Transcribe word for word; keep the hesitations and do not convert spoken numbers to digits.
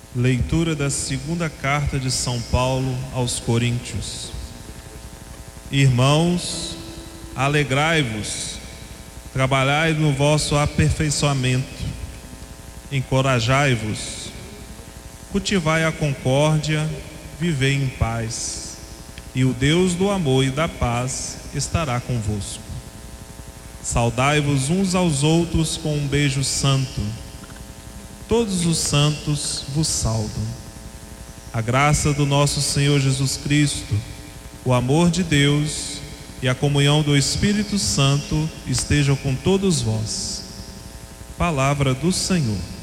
Leitura da segunda carta de São Paulo aos Coríntios. Irmãos, alegrai-vos, trabalhai no vosso aperfeiçoamento, encorajai-vos, cultivai a concórdia, vivei em paz, e o Deus do amor e da paz estará convosco. Saudai-vos uns aos outros com um beijo santo. Todos os santos vos saudam. A graça do nosso Senhor Jesus Cristo, o amor de Deus e a comunhão do Espírito Santo estejam com todos vós. Palavra do Senhor.